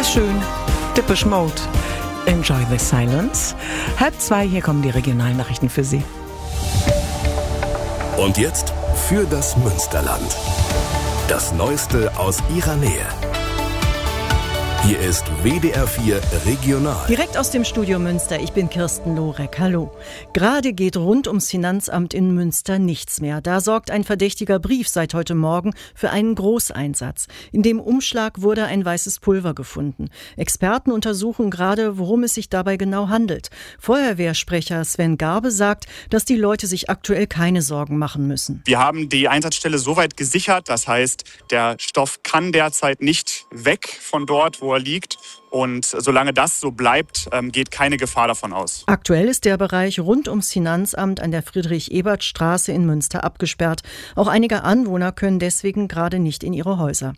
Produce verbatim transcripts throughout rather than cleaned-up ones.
schön. Depeche Mode. Enjoy the silence. Halb zwei, hier kommen die regionalen Nachrichten für Sie. Und jetzt für das Münsterland. Das Neueste aus Ihrer Nähe. Hier ist W D R vier Regional. Direkt aus dem Studio Münster, ich bin Kirsten Lorek. Hallo. Gerade geht rund ums Finanzamt in Münster nichts mehr. Da sorgt ein verdächtiger Brief seit heute Morgen für einen Großeinsatz. In dem Umschlag wurde ein weißes Pulver gefunden. Experten untersuchen gerade, worum es sich dabei genau handelt. Feuerwehrsprecher Sven Garbe sagt, dass die Leute sich aktuell keine Sorgen machen müssen. Wir haben die Einsatzstelle soweit gesichert. Das heißt, der Stoff kann derzeit nicht weg von dort, wo er liegt. Und solange das so bleibt, geht keine Gefahr davon aus. Aktuell ist der Bereich rund ums Finanzamt an der Friedrich-Ebert-Straße in Münster abgesperrt. Auch einige Anwohner können deswegen gerade nicht in ihre Häuser.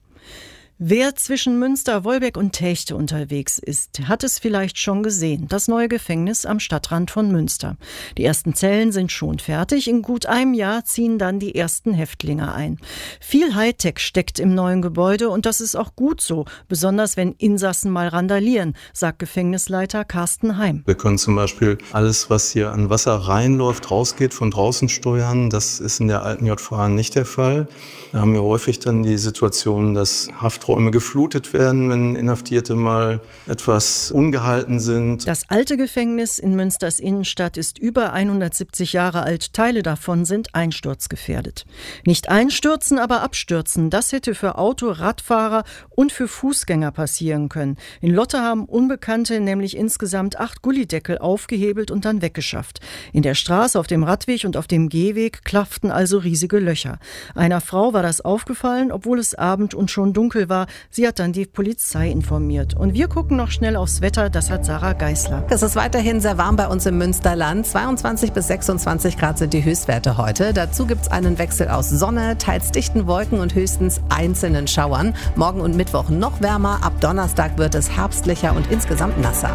Wer zwischen Münster, Wolbeck und Techte unterwegs ist, hat es vielleicht schon gesehen. Das neue Gefängnis am Stadtrand von Münster. Die ersten Zellen sind schon fertig. In gut einem Jahr ziehen dann die ersten Häftlinge ein. Viel Hightech steckt im neuen Gebäude und das ist auch gut so. Besonders wenn Insassen mal randalieren, sagt Gefängnisleiter Carsten Heim. Wir können zum Beispiel alles, was hier an Wasser reinläuft, rausgeht, von draußen steuern. Das ist in der alten J V A nicht der Fall. Da haben wir häufig dann die Situation, dass Hafträume geflutet werden, wenn Inhaftierte mal etwas ungehalten sind. Das alte Gefängnis in Münsters Innenstadt ist über hundertsiebzig Jahre alt. Teile davon sind einsturzgefährdet. Nicht einstürzen, aber abstürzen. Das hätte für Auto-, Radfahrer und für Fußgänger passieren können. In Lotte haben Unbekannte nämlich insgesamt acht Gullideckel aufgehebelt und dann weggeschafft. In der Straße, auf dem Radweg und auf dem Gehweg klafften also riesige Löcher. Einer Frau war das aufgefallen, obwohl es Abend und schon dunkel war. Sie hat dann die Polizei informiert. Und wir gucken noch schnell aufs Wetter, das hat Sarah Geisler. Es ist weiterhin sehr warm bei uns im Münsterland. zweiundzwanzig bis sechsundzwanzig Grad sind die Höchstwerte heute. Dazu gibt es einen Wechsel aus Sonne, teils dichten Wolken und höchstens einzelnen Schauern. Morgen und Mittwoch noch wärmer. Ab Donnerstag wird es herbstlicher und insgesamt nasser.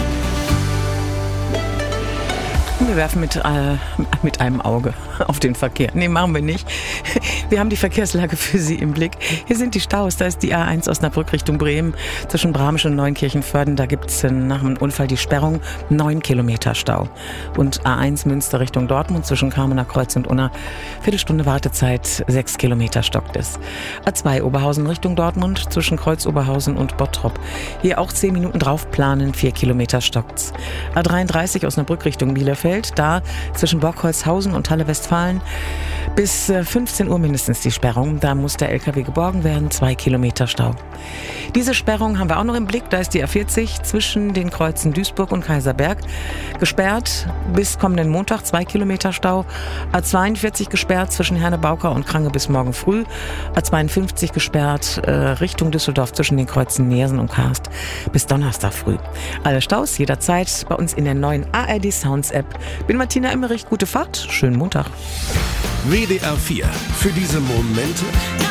Wir werfen mit, äh, mit einem Auge auf den Verkehr. Nee, machen wir nicht. Wir haben die Verkehrslage für Sie im Blick. Hier sind die Staus. Da ist die A eins Osnabrück Richtung Bremen zwischen Bramsch und Neunkirchen-Vörden. Da gibt es nach einem Unfall die Sperrung. neun Kilometer Stau. Und A eins Münster Richtung Dortmund zwischen Kamener Kreuz und Unna. Viertelstunde Wartezeit, sechs Kilometer stockt es. A zwei Oberhausen Richtung Dortmund zwischen Kreuz Oberhausen und Bottrop. Hier auch zehn Minuten draufplanen, vier Kilometer stockt's. A dreiunddreißig Osnabrück Richtung Bielefeld. Da zwischen Borkholzhausen und Halle-Westfalen bis fünfzehn Uhr mindestens die Sperrung. Da muss der L K W geborgen werden, zwei Kilometer Stau. Diese Sperrung haben wir auch noch im Blick. Da ist die A vierzig zwischen den Kreuzen Duisburg und Kaiserberg gesperrt bis kommenden Montag, zwei Kilometer Stau. A zweiundvierzig gesperrt zwischen Herne-Bauka und Krange bis morgen früh. A zweiundfünfzig gesperrt äh, Richtung Düsseldorf zwischen den Kreuzen Neersen und Karst bis Donnerstag früh. Alle Staus jederzeit bei uns in der neuen A R D Sounds App. Bin Martina Emmerich, gute Fahrt, schönen Montag. W D R vier, für diese Momente,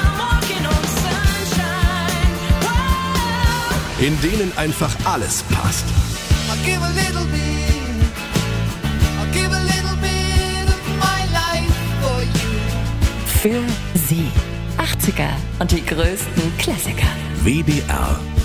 in denen einfach alles passt. Für Sie. achtziger und die größten Klassiker. W D R